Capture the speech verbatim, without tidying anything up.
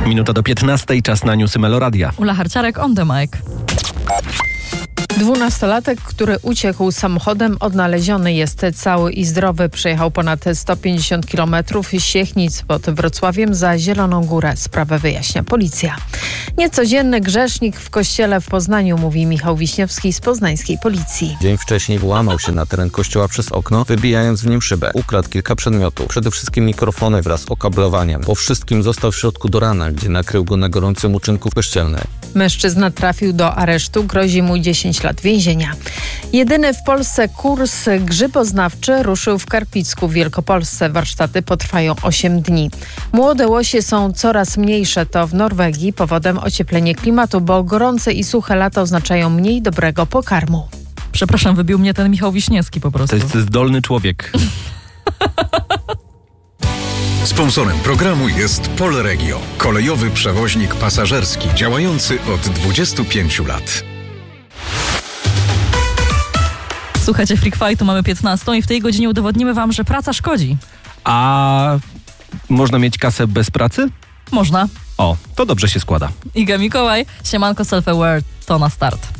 Minuta do piętnastej, czas na newsy Meloradia. Ula Harciarek, on the mic. Dwunastolatek, który uciekł samochodem, odnaleziony jest cały i zdrowy. Przejechał ponad sto pięćdziesiąt kilometrów z Siechnic pod Wrocławiem za Zieloną Górę. Sprawę wyjaśnia policja. Niecodzienny grzesznik w kościele w Poznaniu, mówi Michał Wiśniewski z poznańskiej policji. Dzień wcześniej włamał się na teren kościoła przez okno, wybijając w nim szybę. Ukradł kilka przedmiotów, przede wszystkim mikrofony wraz z okablowaniem. Po wszystkim został w środku do rana, gdzie nakrył go na gorącym uczynku kościelny. Mężczyzna trafił do aresztu, grozi mu dziesięć lat więzienia. Jedyny w Polsce kurs grzyboznawczy ruszył w Karpicku w Wielkopolsce. Warsztaty potrwają osiem dni. Młode łosie są coraz mniejsze. To w Norwegii powodem ocieplenie klimatu, bo gorące i suche lata oznaczają mniej dobrego pokarmu. Przepraszam, wybił mnie ten Michał Wiśniewski po prostu. To jest zdolny człowiek. Sponsorem programu jest Polregio, kolejowy przewoźnik pasażerski działający od dwudziestu pięciu lat. Słuchajcie, Freak Fightu mamy piętnastą i w tej godzinie udowodnimy wam, że praca szkodzi. A można mieć kasę bez pracy? Można. O, to dobrze się składa. Iga Mikołaj, siemanko Self-Aware, to na start.